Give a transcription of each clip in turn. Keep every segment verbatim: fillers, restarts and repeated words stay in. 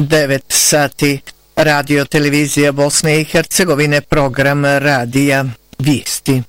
devet sati. Radio televizija Bosne i Hercegovine, program radija Vijesti.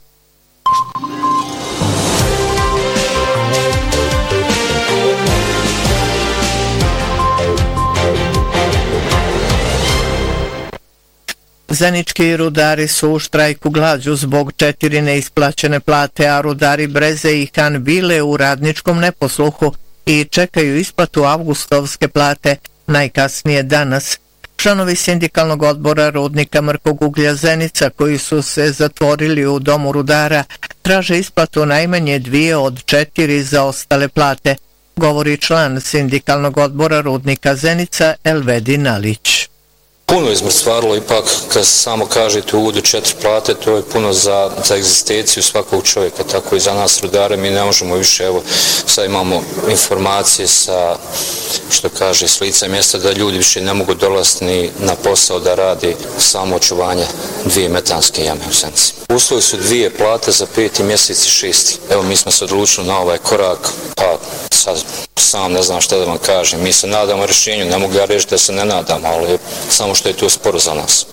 Zenički rudari su u štrajku glađu zbog četiri neisplaćene plate, a rudari Breze i Han bile u radničkom neposluhu i čekaju isplatu avgustovske plate najkasnije danas. Članovi sindikalnog odbora rudnika Mrkog uglja Zenica, koji su se zatvorili u domu rudara, traže isplatu najmanje dvije od četiri zaostale plate, govori član sindikalnog odbora rudnika Zenica Elvedin Alić. Puno je izmrcvarilo, ipak kad samo kažete u uvodu četiri plate, to je puno za, za egzistenciju svakog čovjeka, tako i za nas rudare. Mi ne možemo više, evo sad imamo informacije sa, što kaže, s lica mjesta da ljudi više ne mogu dolaziti ni na posao da radi samo očuvanje dvije metanske jame u Zenici. Uslovi su dvije plate za peti mjesec i šesti. Evo mi smo se odlučili na ovaj korak, pa sad sam ne znam šta da vam kažem. Mi se nadamo rješenju, ne mogu ja reći da se ne nadamo, ali samo što je to sporo za nas.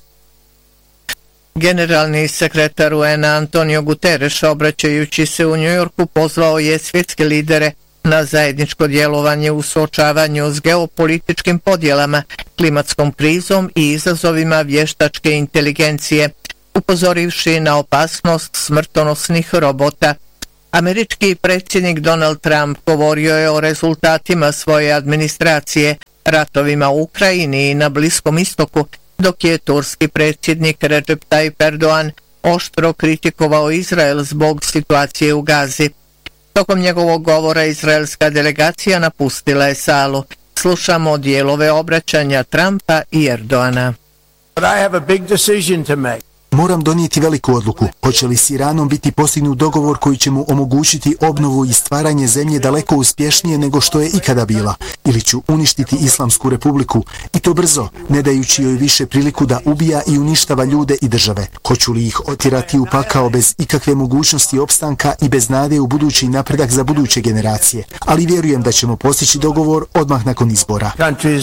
Generalni sekretar U N Antonio Guterres, obraćajući se u Njujorku, pozvao je svjetske lidere na zajedničko djelovanje u suočavanju s geopolitičkim podjelama, klimatskom krizom i izazovima vještačke inteligencije, upozorivši na opasnost smrtonosnih robota. Američki predsjednik Donald Trump govorio je o rezultatima svoje administracije, ratovima u Ukrajini i na Bliskom istoku, dok je turski predsjednik Recep Tayyip Erdogan oštro kritikovao Izrael zbog situacije u Gazi. Tokom njegovog govora izraelska delegacija napustila je salu. Slušamo dijelove obraćanja Trumpa i Erdogana. But I have a big decision to make. Moram donijeti veliku odluku. Hoće li s Iranom biti postignut dogovor koji će mu omogućiti obnovu i stvaranje zemlje daleko uspješnije nego što je ikada bila? Ili ću uništiti Islamsku republiku i to brzo, ne dajući joj više priliku da ubija i uništava ljude i države? Hoću li ih otjerati u pakao bez ikakve mogućnosti opstanka i bez nade u budući napredak za buduće generacije? Ali vjerujem da ćemo postići dogovor odmah nakon izbora.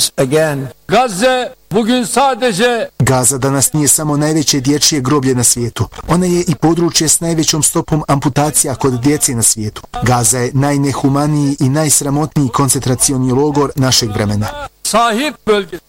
Gazze bugün sadece Gaza danas nije samo najveće dječje groblje na svijetu. Ona je i područje s najvećom stopom amputacija kod djece na svijetu. Gaza je najnehumaniji i najsramotniji koncentracioni logor našeg vremena. sahip bölge.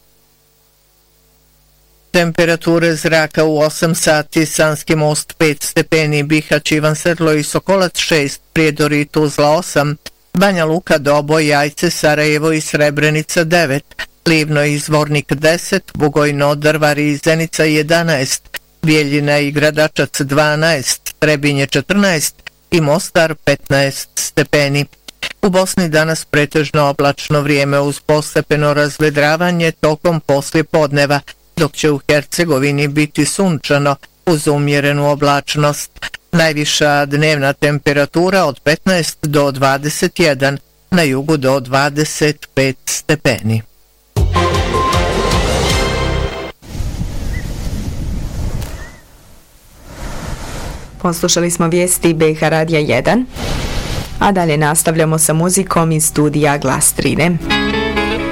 Temperature zraka u osam sati, Sanski most pet stepeni, Bihać, Ivan Sedlo i Sokolac šest, Prijedor i Tuzla osam, Banja Luka, Doboj, Jajce, Sarajevo i Srebrenica devet, Livno i Zvornik deset, Bugojno, Drvar i Zenica jedanaest, Bijeljina i Gradačac dvanaest, Trebinje četrnaest i Mostar petnaest stepeni. U Bosni danas pretežno oblačno vrijeme uz postepeno razvedravanje tokom poslije podneva, dok će u Hercegovini biti sunčano uz umjerenu oblačnost. Najviša dnevna temperatura od petnaest do dvadeset jedan, na jugu do dvadeset pet stepeni. Poslušali smo vijesti B H Radija jedan, a dalje nastavljamo sa muzikom iz studija Glas Trine.